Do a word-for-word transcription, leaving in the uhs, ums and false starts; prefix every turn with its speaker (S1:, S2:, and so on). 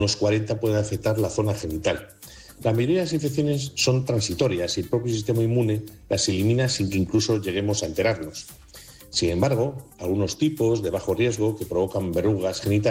S1: unos cuarenta pueden afectar la zona genital. La mayoría de las infecciones son transitorias y el propio sistema inmune las elimina sin que incluso lleguemos a enterarnos. Sin embargo, algunos tipos de bajo riesgo que provocan verrugas genitales